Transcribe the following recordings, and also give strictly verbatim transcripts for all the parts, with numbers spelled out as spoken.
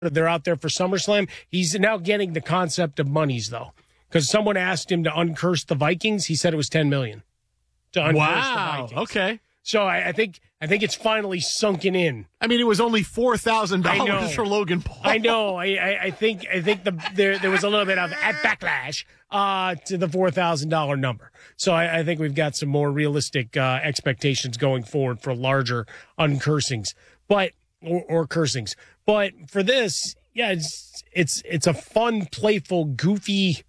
they're out there for SummerSlam. He's now getting the concept of monies, though, because someone asked him to uncurse the Vikings. He said it was ten million dollars to uncurse wow. the Vikings. Okay. So I, I think I think it's finally sunken in. I mean, it was only four thousand dollars for Logan Paul. I know. I, I, I think I think the there there was a little bit of at backlash uh, to the four thousand dollar number. So I, I think we've got some more realistic uh, expectations going forward for larger uncursings, but or, or cursings. But for this, yeah, it's it's it's a fun, playful, goofy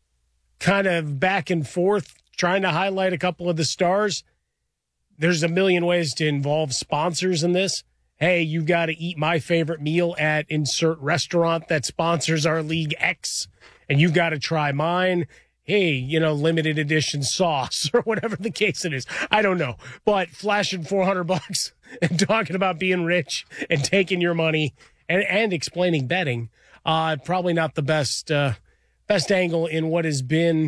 kind of back and forth, trying to highlight a couple of the stars. There's a million ways to involve sponsors in this. Hey, you've got to eat my favorite meal at insert restaurant that sponsors our League X, and you've got to try mine. Hey, you know, limited edition sauce or whatever the case it is. I don't know. But flashing four hundred bucks and talking about being rich and taking your money and, and explaining betting, uh, probably not the best, uh, best angle in what has been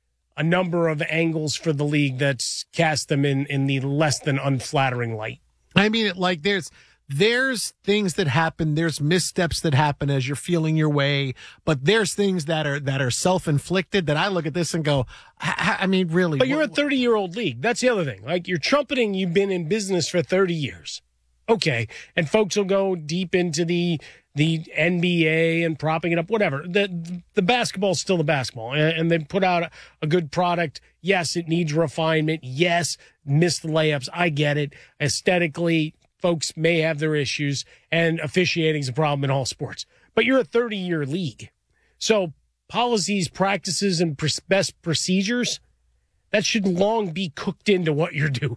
a number of angles for the league that's cast them in, in the less than unflattering light. I mean, like there's there's things that happen, there's missteps that happen as you're feeling your way, but there's things that are that are self-inflicted that I look at this and go, I, I mean, really. But you're a thirty-year-old league. That's the other thing. Like, you're trumpeting you've been in business for thirty years. Okay, and folks will go deep into the the N B A and propping it up, whatever. The the basketball is still the basketball, and, and they put out a, a good product. Yes, it needs refinement. Yes, missed the layups. I get it. Aesthetically, folks may have their issues, and officiating is a problem in all sports. But you're a thirty-year league. So policies, practices, and pr- best procedures, that should long be cooked into what you're doing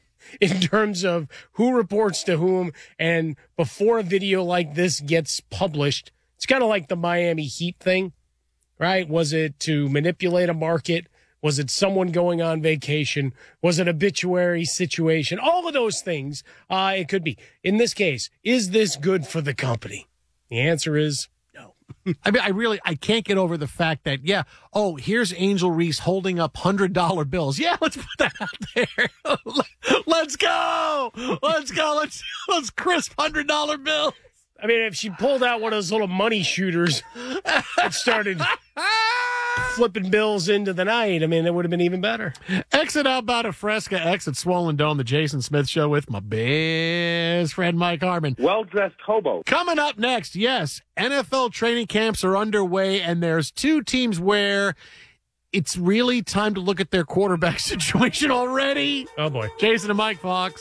in terms of who reports to whom. And before a video like this gets published, it's kind of like the Miami Heat thing, right? Was it to manipulate a market? Was it someone going on vacation? Was it an obituary situation? All of those things, uh, it could be. In this case, is this good for the company? The answer is no. I mean, I really, I can't get over the fact that, yeah, oh, here's Angel Reese holding up one hundred dollar bills. Yeah, let's put that out there. Let's go. Let's go. Let's, let's crisp one hundred dollar bills. I mean, if she pulled out one of those little money shooters and started flipping bills into the night, I mean, it would have been even better. Exit Outbound of Fresca, exit Swollen Dome, the Jason Smith Show with my best friend Mike Harmon. Well-dressed hobo. Coming up next, yes, N F L training camps are underway, and there's two teams where it's really time to look at their quarterback situation already. Oh, boy. Jason and Mike Fox.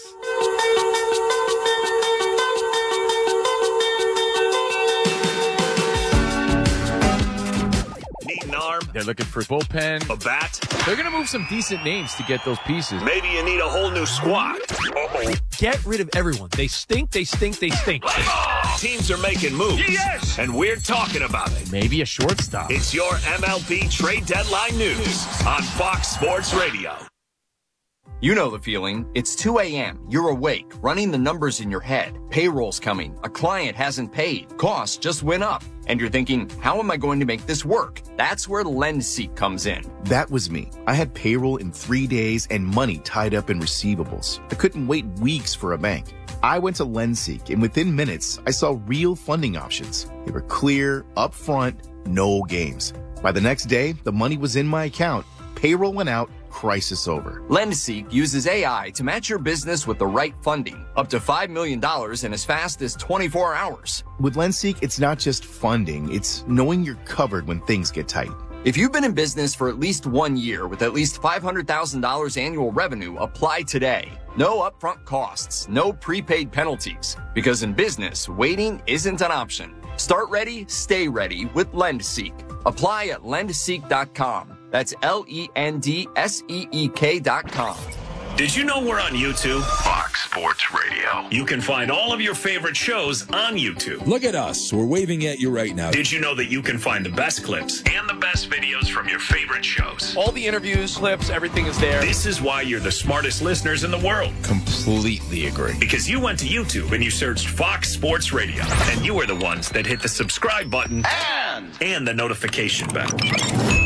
They're looking for bullpen, a bat. They're going to move some decent names to get those pieces. Maybe you need a whole new squad. Uh-oh. Get rid of everyone. They stink, they stink, they stink. Oh, teams are making moves. Yes! And we're talking about it. Maybe a shortstop. It's your M L B trade deadline news on Fox Sports Radio. You know the feeling. It's two a.m. You're awake, running the numbers in your head. Payroll's coming. A client hasn't paid. Costs just went up. And you're thinking, how am I going to make this work? That's where LendSeek comes in. That was me. I had payroll in three days and money tied up in receivables. I couldn't wait weeks for a bank. I went to LendSeek, and within minutes, I saw real funding options. They were clear, upfront, no games. By the next day, the money was in my account. Payroll went out. Crisis over. LendSeek uses A I to match your business with the right funding, up to five million dollars in as fast as twenty-four hours. With LendSeek, it's not just funding, it's knowing you're covered when things get tight. If you've been in business for at least one year with at least five hundred thousand dollars annual revenue, apply today. No upfront costs, no prepaid penalties, because in business, waiting isn't an option. Start ready, stay ready with LendSeek. Apply at lend seek dot com. That's L E N D S E E K dot com. Did you know we're on YouTube? Fox Sports Radio. You can find all of your favorite shows on YouTube. Look at us. We're waving at you right now. Did you know that you can find the best clips and the best videos from your favorite shows? All the interviews, clips, everything is there. This is why you're the smartest listeners in the world. Completely agree. Because you went to YouTube and you searched Fox Sports Radio. And you were the ones that hit the subscribe button And, and the notification bell.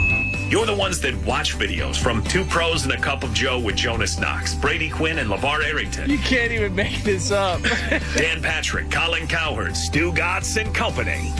You're the ones that watch videos from Two Pros and a Cup of Joe with Jonas Knox, Brady Quinn, and LeVar Arrington. You can't even make this up. Dan Patrick, Colin Cowherd, Stu Gatz, and company.